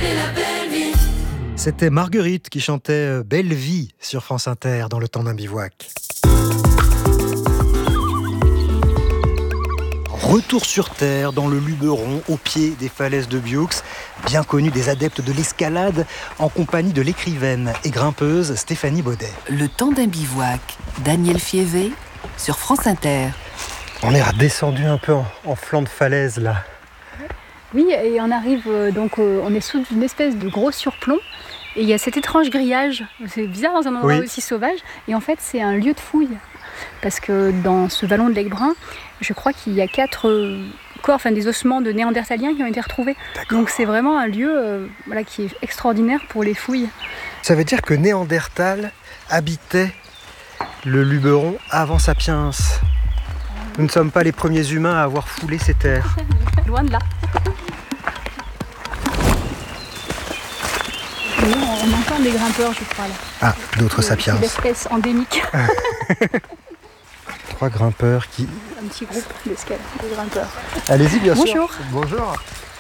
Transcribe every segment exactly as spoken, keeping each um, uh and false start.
C'était Marguerite qui chantait Belle Vie sur France Inter dans le temps d'un bivouac. Retour sur terre dans le Luberon, au pied des falaises de Biaux, bien connu des adeptes de l'escalade, en compagnie de l'écrivaine et grimpeuse Stéphanie Baudet. Le temps d'un bivouac, Daniel Fievé sur France Inter. On est redescendu un peu en, en flanc de falaise là. Oui, et on arrive euh, donc, euh, on est sous une espèce de gros surplomb. Et il y a cet étrange grillage, c'est bizarre dans un endroit oui. aussi sauvage, et en fait c'est un lieu de fouille, parce que dans ce vallon de l'Aigle-Brun, je crois qu'il y a quatre corps, enfin des ossements de néandertaliens qui ont été retrouvés. D'accord. Donc c'est vraiment un lieu euh, voilà, qui est extraordinaire pour les fouilles. Ça veut dire que Néandertal habitait le Luberon avant Sapiens. Nous ne sommes pas les premiers humains à avoir foulé ces terres. Loin de là. On entend des grimpeurs, je crois, là. Ah, d'autres sapiens. C'est l'espèce endémique. Trois grimpeurs qui... Un petit groupe d'escalade, de grimpeurs. Allez-y, bien Bonjour. sûr. Bonjour.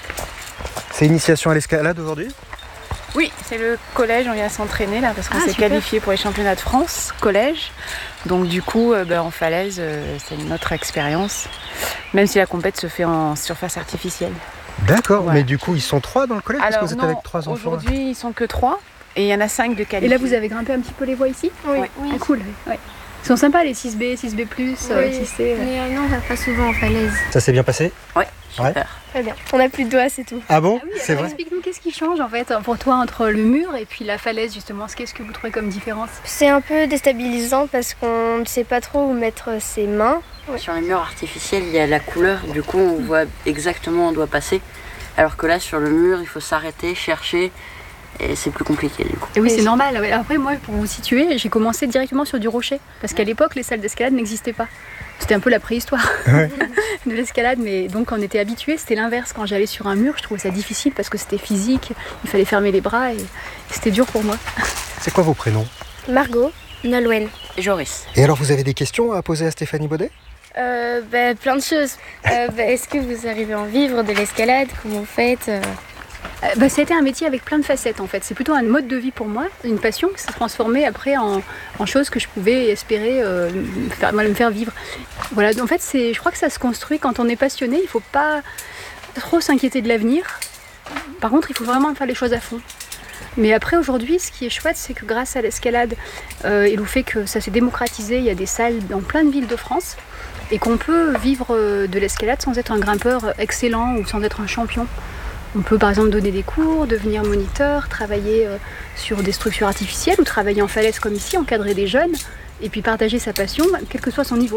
C'est initiation à l'escalade aujourd'hui ? Oui, c'est le collège, on vient s'entraîner là, parce qu'on ah, s'est super. qualifié pour les championnats de France, collège. Donc du coup, euh, ben, en falaise, euh, c'est une autre expérience, même si la compète se fait en surface artificielle. D'accord, voilà. Mais du coup, ils sont trois dans le collège. Alors, parce que vous non, êtes avec trois enfants. Aujourd'hui, ils sont que trois, et il y en a cinq de qualifiés. Et là, vous avez grimpé un petit peu les voies ici ? Oui. oui. Ah, cool, oui. Ils sont sympas les six B, six B plus, oui, euh, six C. Mais euh, non, on va pas souvent en falaise. Ça s'est bien passé ? Oui, super. Ouais. Très bien. On a plus de doigts, c'est tout. Ah bon ? Ah oui, c'est vrai. Explique-nous, qu'est-ce qui change en fait pour toi entre le mur et puis la falaise justement ? Qu'est-ce que vous trouvez comme différence ? C'est un peu déstabilisant parce qu'on ne sait pas trop où mettre ses mains. Ouais. Sur les murs artificiels, il y a la couleur, du coup on mmh. voit exactement où on doit passer. Alors que là, sur le mur, il faut s'arrêter, chercher. Et c'est plus compliqué du coup. Et oui, c'est normal. Après, moi, pour vous situer, j'ai commencé directement sur du rocher. Parce qu'à l'époque, les salles d'escalade n'existaient pas. C'était un peu la préhistoire ouais. de l'escalade. Mais donc, on était habitués. C'était l'inverse. Quand j'allais sur un mur, je trouvais ça difficile parce que c'était physique. Il fallait fermer les bras et c'était dur pour moi. C'est quoi vos prénoms ? Margot, Nolwenn et Joris. Et alors, vous avez des questions à poser à Stéphanie Baudet ? euh, bah, Plein de choses. euh, bah, est-ce que vous arrivez à en vivre de l'escalade ? Comment vous faites ? euh... Bah, ça a été un métier avec plein de facettes en fait. C'est plutôt un mode de vie pour moi, une passion qui s'est transformée après en, en chose que je pouvais espérer euh, faire, me faire vivre. Voilà, en fait, c'est, je crois que ça se construit quand on est passionné. Il ne faut pas trop s'inquiéter de l'avenir. Par contre, il faut vraiment faire les choses à fond. Mais après, aujourd'hui, ce qui est chouette, c'est que grâce à l'escalade euh, et le fait que ça s'est démocratisé, il y a des salles dans plein de villes de France et qu'on peut vivre de l'escalade sans être un grimpeur excellent ou sans être un champion. On peut par exemple donner des cours, devenir moniteur, travailler euh, sur des structures artificielles ou travailler en falaise comme ici, encadrer des jeunes et puis partager sa passion, quel que soit son niveau.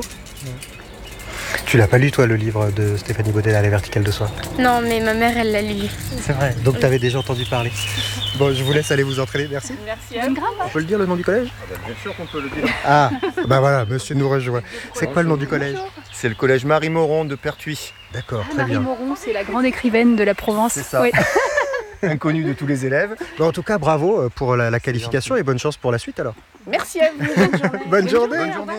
Tu l'as pas lu toi le livre de Stéphanie Baudet, La verticale de soi ? Non, mais ma mère elle l'a lu. C'est vrai, donc tu avais déjà entendu parler. Bon, je vous laisse aller vous entraîner, merci. Merci à vous. On peut le dire le nom du collège ? Ah bah, bien sûr qu'on peut le dire. Ah, bah voilà, monsieur nous rejoint. C'est quoi le nom du collège ? C'est le collège Marie-Moron de Pertuis. D'accord, ah, très Marie bien. Moron, c'est la grande écrivaine de la Provence. C'est ça. Oui. Inconnu de tous les élèves. Bon, en tout cas, bravo pour la, la qualification et bonne chance pour la suite alors. Merci à vous. Bonne journée. Bonne, bonne journée. Bonne journée.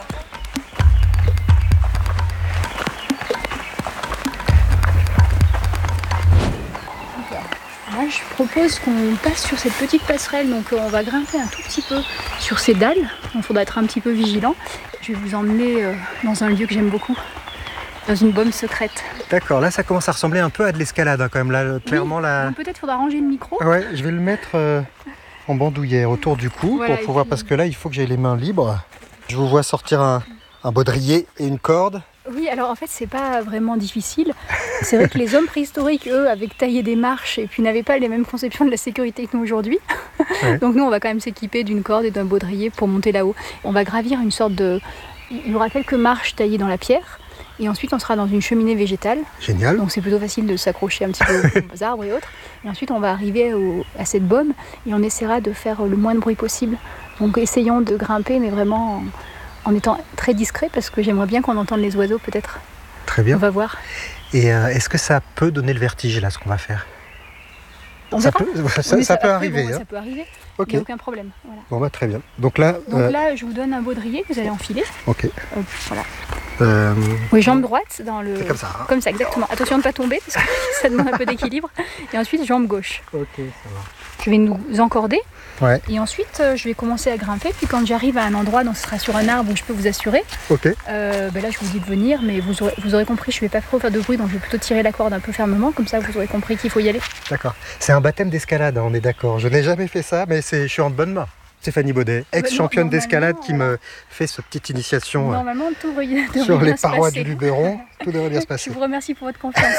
Moi, je propose qu'on passe sur cette petite passerelle. Donc, on va grimper un tout petit peu sur ces dalles. Il faudra être un petit peu vigilant. Je vais vous emmener euh, dans un lieu que j'aime beaucoup. Dans une baume secrète. D'accord, là ça commence à ressembler un peu à de l'escalade hein, quand même. Là, clairement, oui, là... peut-être faudra ranger le micro. Ouais, je vais le mettre euh, en bandoulière autour du cou voilà, pour pouvoir, puis... parce que là il faut que j'aie les mains libres. Je vous vois sortir un, un baudrier et une corde. Oui, alors en fait c'est pas vraiment difficile. C'est vrai que les hommes préhistoriques, eux, avaient taillé des marches et puis n'avaient pas les mêmes conceptions de la sécurité que nous aujourd'hui. Ouais. Donc nous on va quand même s'équiper d'une corde et d'un baudrier pour monter là-haut. On va gravir une sorte de... Il y aura quelques marches taillées dans la pierre. Et ensuite, on sera dans une cheminée végétale. Génial. Donc, c'est plutôt facile de s'accrocher un petit peu aux arbres et autres. Et ensuite, on va arriver au, à cette baume et on essaiera de faire le moins de bruit possible. Donc, essayons de grimper, mais vraiment en, en étant très discret parce que j'aimerais bien qu'on entende les oiseaux, peut-être. Très bien. On va voir. Et euh, est-ce que ça peut donner le vertige, là, ce qu'on va faire ? On ça verra. peut, ça, ça, ça peut après, arriver. Bon, hein. Ça peut arriver. Ok. Il n'y a aucun problème. Voilà. Bon, bah, très bien. Donc là, Donc euh... là, je vous donne un baudrier que vous allez enfiler. Ok. Euh, voilà. Euh, Oui, jambe droite dans le. C'est comme ça. Hein. Comme ça, exactement. Attention de ne pas tomber parce que ça demande un peu d'équilibre. Et ensuite, jambe gauche. Ok, ça va. Je vais nous encorder. Ouais. Et ensuite, euh, je vais commencer à grimper. Puis quand j'arrive à un endroit, donc ce sera sur un arbre où je peux vous assurer. Ok. Euh, ben là, je vous dis de venir, mais vous aurez, vous aurez compris, je ne vais pas trop faire de bruit, donc je vais plutôt tirer la corde un peu fermement. Comme ça, vous aurez compris qu'il faut y aller. D'accord. C'est un baptême d'escalade, hein, on est d'accord. Je n'ai jamais fait ça, mais c'est, je suis en bonne main. Stéphanie Baudet, ex-championne non, d'escalade, qui voilà. me fait cette petite initiation euh, Normalement, tout devrait devrait sur bien les se parois passer. du Luberon. Tout devrait bien se Je passer. vous remercie pour votre confiance.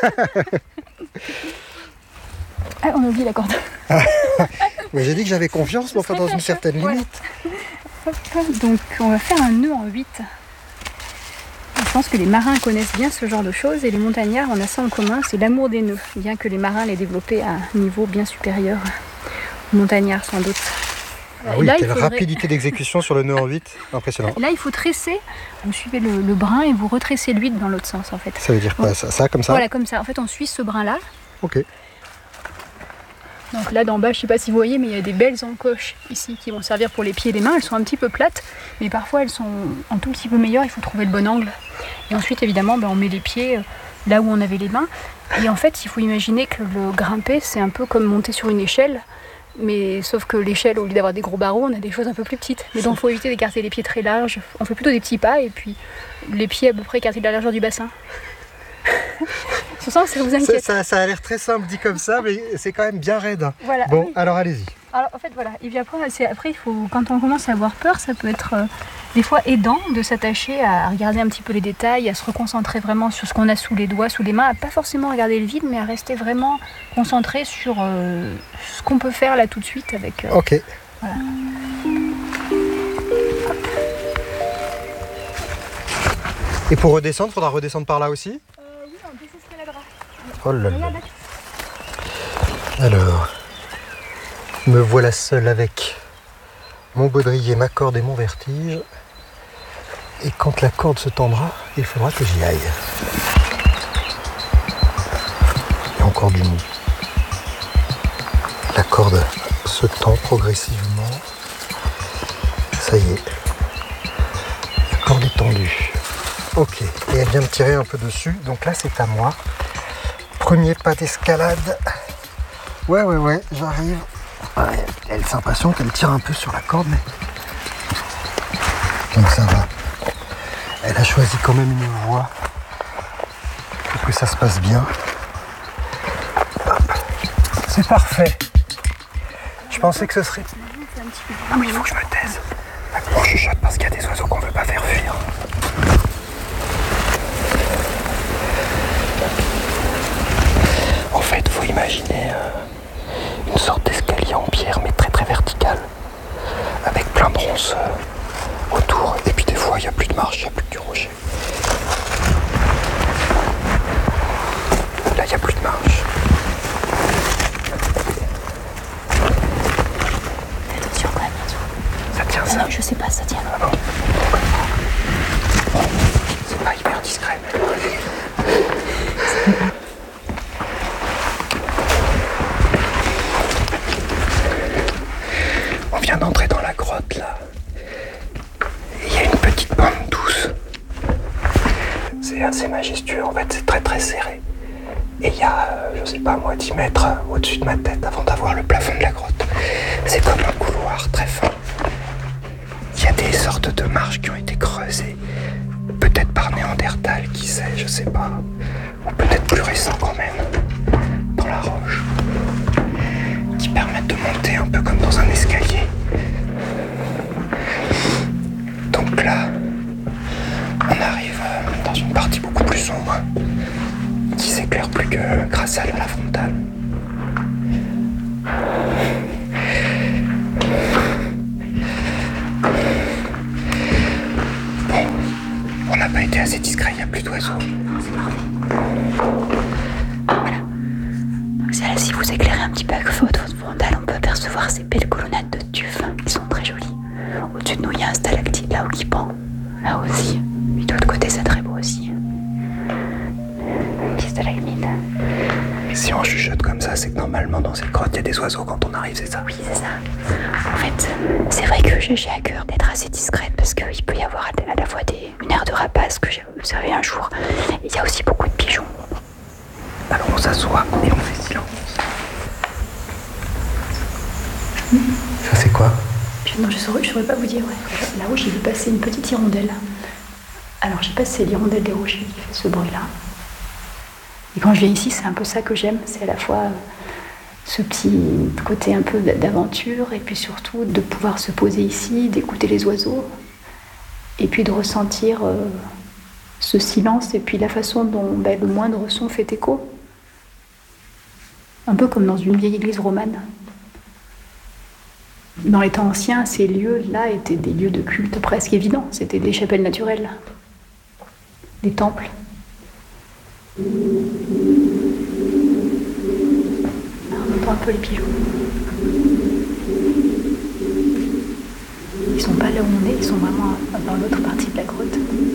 Ah, on a oublié la corde. Mais j'ai dit que j'avais confiance, mais enfin dans une certaine Ouais. limite. Donc, on va faire un nœud en huit. Je pense que les marins connaissent bien ce genre de choses et les montagnards, on a ça en commun, c'est l'amour des nœuds, bien que les marins l'aient développé à un niveau bien supérieur aux montagnards sans doute. Ah Et oui, là, il quelle faudrait- rapidité d'exécution sur le nœud en huit. Impressionnant. Et là, il faut tresser, vous suivez le, le brin et vous retressez l'huile dans l'autre sens en fait. Ça veut dire quoi, ça, ça comme ça? Voilà, comme ça. En fait, on suit ce brin-là. Ok. Donc là, d'en bas, je ne sais pas si vous voyez, mais il y a des belles encoches ici qui vont servir pour les pieds et les mains. Elles sont un petit peu plates, mais parfois elles sont un tout petit peu meilleures. Il faut trouver le bon angle. Et ensuite, évidemment, ben, on met les pieds là où on avait les mains. Et en fait, il faut imaginer que le grimper, c'est un peu comme monter sur une échelle. Mais sauf que l'échelle, au lieu d'avoir des gros barreaux, on a des choses un peu plus petites. Mais donc, il faut éviter d'écarter les pieds très larges. On fait plutôt des petits pas et puis les pieds à peu près écartés de la largeur du bassin. Sans ça, ça vous Ça, inquiète. ça, ça a l'air très simple dit comme ça, mais c'est quand même bien raide. Voilà. Bon, Oui. alors allez-y. Alors en fait voilà, et puis après, c'est, après il faut, quand on commence à avoir peur, ça peut être euh, des fois aidant de s'attacher à regarder un petit peu les détails, à se reconcentrer vraiment sur ce qu'on a sous les doigts, sous les mains, à pas forcément regarder le vide, mais à rester vraiment concentré sur euh, ce qu'on peut faire là tout de suite avec. Euh, Ok. Voilà. Et pour redescendre, il faudra redescendre par là aussi? Euh, oui, on désescaladera. Oh là là. Alors, me voilà seul avec mon baudrier, ma corde et mon vertige. Et quand la corde se tendra, il faudra que j'y aille. Il y a encore du mou. La corde se tend progressivement. Ça y est. La corde est tendue. Ok. Et elle vient me tirer un peu dessus. Donc là, c'est à moi. Premier pas d'escalade. Ouais, ouais, ouais, j'arrive. Ouais, elle a l'impression qu'elle tire un peu sur la corde, mais... Donc ça va. Elle a choisi quand même une voie pour que ça se passe bien. Hop. C'est parfait. Je pensais que ce serait... Ah oui, il faut que je me taise. On chuchote parce qu'il y a des oiseaux qu'on ne veut pas faire fuir. En fait, il faut imaginer euh, une sorte d'escalier en pierre, mais très très vertical, avec plein de ronces euh, autour. Et puis des fois, il n'y a plus de marche, il n'y a plus que du rocher. Là, il n'y a plus de marche. Attention quand même, attention. Ça tient, ça? Non, je sais pas, ça tient. Ah bon. C'est pas hyper discret, mais... On vient d'entrer dans la grotte, là. Et il y a une petite pente douce. C'est assez majestueux, en fait, c'est très très serré. Et il y a, euh, je sais pas moi, dix mètres au-dessus de ma tête avant d'avoir le plafond de la grotte. C'est comme un couloir très fin. Il y a des sortes de marches qui ont été creusées. Peut-être par Néandertal, qui sait, je sais pas. Ou peut-être plus récent quand même. Dans la roche. Qui permettent de monter un peu comme dans un escalier. Donc là, on arrive dans une partie beaucoup plus sombre. Qui s'éclaire plus que grâce à la frontale. Bon, on n'a pas été assez discret, il n'y a plus d'oiseaux. Voilà. C'est là, si vous éclairez un petit peu avec votre frontale, on peut apercevoir ces belles colonnades de tuf. Ils sont très jolis. Au-dessus de nous, il y a un stalactite là-haut qui pend. Là aussi. Puis de l'autre côté, c'est très beau aussi. Petit stalagmite. Si on chuchote comme ça, c'est que normalement dans cette grotte, il y a des oiseaux quand on arrive, c'est ça? Oui, c'est ça. En fait, c'est vrai que j'ai à cœur d'être assez discrète parce qu'il peut y avoir à la fois des, une aire de rapace que j'ai observé un jour. Et il y a aussi beaucoup de pigeons. Alors on s'assoit et on fait silence. Ça c'est quoi? Non, je ne saurais, saurais pas vous dire. Ouais. Là-haut, j'ai vu passer une petite hirondelle. Alors, je sais pas si c'est l'hirondelle des rochers qui fait ce bruit-là. Et quand je viens ici, c'est un peu ça que j'aime. C'est à la fois ce petit côté un peu d'aventure et puis surtout de pouvoir se poser ici, d'écouter les oiseaux et puis de ressentir euh, ce silence et puis la façon dont ben, le moindre son fait écho. Un peu comme dans une vieille église romane. Dans les temps anciens, ces lieux-là étaient des lieux de culte presque évidents. C'était des chapelles naturelles, des temples. On entend un peu les pigeons. Ils sont pas là où on est, ils sont vraiment dans l'autre partie de la grotte.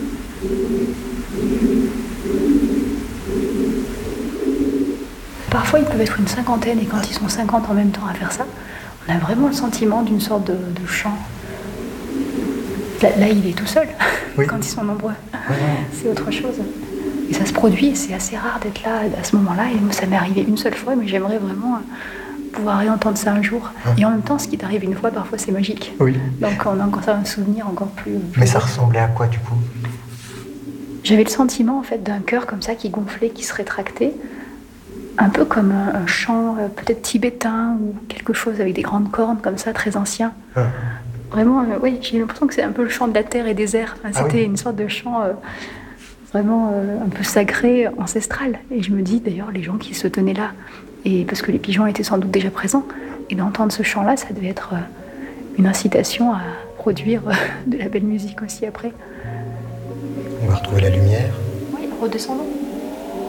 Parfois, ils peuvent être une cinquantaine, et quand ils sont cinquante en même temps à faire ça, on a vraiment le sentiment d'une sorte de, de chant. Là, là, il est tout seul, oui. Quand ils sont nombreux. Oui. C'est autre chose. Et ça se produit, et c'est assez rare d'être là à ce moment-là. Et ça m'est arrivé une seule fois, mais j'aimerais vraiment pouvoir réentendre ça un jour. Oui. Et en même temps, ce qui t'arrive une fois, parfois, c'est magique. Oui. Donc on a encore ça, un souvenir encore plus... plus mais ça ressemblait à quoi, du coup? J'avais le sentiment, en fait, d'un cœur comme ça qui gonflait, qui se rétractait. Un peu comme un, un chant euh, peut-être tibétain ou quelque chose avec des grandes cornes comme ça, très ancien. Ah. Vraiment, euh, oui, j'ai l'impression que c'est un peu le chant de la terre et des airs. Enfin, c'était ah oui. une sorte de chant euh, vraiment euh, un peu sacré, ancestral. Et je me dis d'ailleurs, les gens qui se tenaient là, et parce que les pigeons étaient sans doute déjà présents, et d'entendre ce chant-là, ça devait être euh, une incitation à produire euh, de la belle musique aussi après. On va retrouver la lumière. Oui, redescendons.